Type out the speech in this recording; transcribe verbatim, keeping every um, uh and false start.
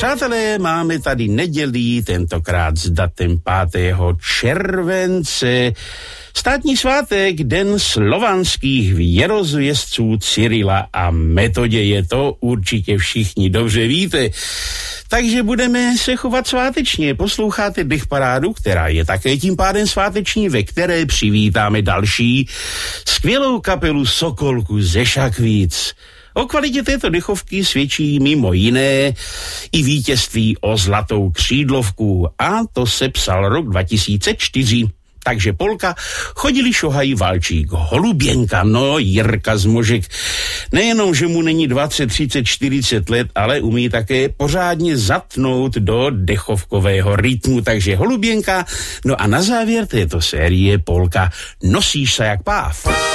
Přátelé, máme tady neděli, tentokrát s datem pátého července, státní svátek, den slovanských věrozvěstců Cyrila a Metoděje, to určitě všichni dobře víte. Takže budeme se chovat svátečně. Posloucháte Dechparádu, která je také tím pádem sváteční, ve které přivítáme další skvělou kapelu Sokolku ze Šachvíc. O kvalitě této dechovky svědčí mimo jiné i vítězství o zlatou křídlovku, a to se psal rok dva tisíce čtyři. Takže polka Chodili šohají valčík, Holuběnka, no Jirka z Možek. Nejenom, že mu není dvacet, třicet, čtyřicet let, ale umí také pořádně zatnout do dechovkového rytmu, takže Holuběnka. No a na závěr této série polka Nosíš se jak páv.